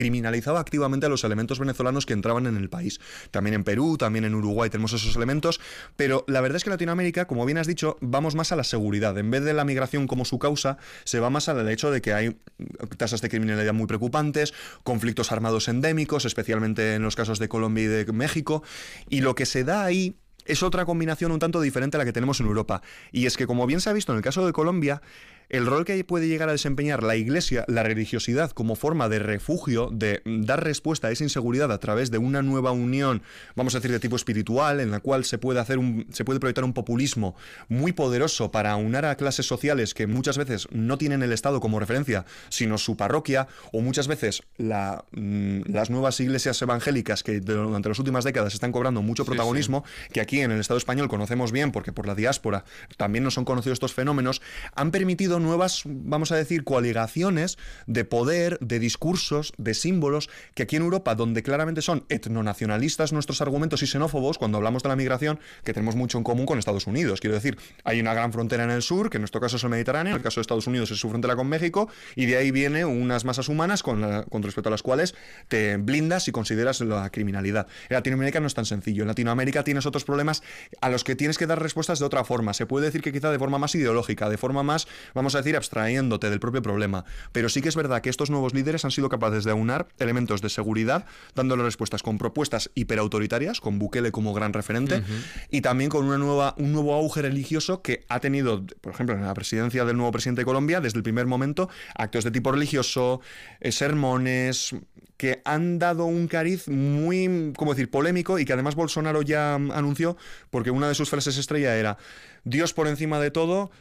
criminalizaba activamente a los elementos venezolanos que entraban en el país. También en Perú, también en Uruguay tenemos esos elementos, pero la verdad es que en Latinoamérica, como bien has dicho, vamos más a la seguridad. En vez de la migración como su causa, se va más al hecho de que hay tasas de criminalidad muy preocupantes, conflictos armados endémicos, especialmente en los casos de Colombia y de México, y lo que se da ahí es otra combinación un tanto diferente a la que tenemos en Europa. Y es que, como bien se ha visto en el caso de Colombia, el rol que puede llegar a desempeñar la Iglesia, la religiosidad, como forma de refugio, de dar respuesta a esa inseguridad a través de una nueva unión, vamos a decir, de tipo espiritual, en la cual se puede proyectar un populismo muy poderoso para aunar a clases sociales que muchas veces no tienen el Estado como referencia, sino su parroquia, o muchas veces las nuevas iglesias evangélicas que durante las últimas décadas están cobrando mucho protagonismo, que aquí en el Estado español conocemos bien, porque por la diáspora también nos son conocidos estos fenómenos, han permitido nuevas, vamos a decir, coaligaciones de poder, de discursos, de símbolos, que aquí en Europa, donde claramente son etnonacionalistas nuestros argumentos y xenófobos, cuando hablamos de la migración, que tenemos mucho en común con Estados Unidos. Quiero decir, hay una gran frontera en el sur, que en nuestro caso es el Mediterráneo, en el caso de Estados Unidos es su frontera con México, y de ahí viene unas masas humanas con respecto a las cuales te blindas y consideras la criminalidad. En Latinoamérica no es tan sencillo. En Latinoamérica tienes otros problemas a los que tienes que dar respuestas de otra forma. Se puede decir que quizá de forma más ideológica, de forma más, vamos a decir, abstrayéndote del propio problema. Pero sí que es verdad que estos nuevos líderes han sido capaces de aunar elementos de seguridad, dándole respuestas con propuestas hiperautoritarias, con Bukele como gran referente, y también con un nuevo auge religioso que ha tenido, por ejemplo, en la presidencia del nuevo presidente de Colombia, desde el primer momento, actos de tipo religioso, sermones, que han dado un cariz muy, ¿cómo decir?, polémico, y que además Bolsonaro ya anunció, porque una de sus frases estrella era: Dios por encima de todo,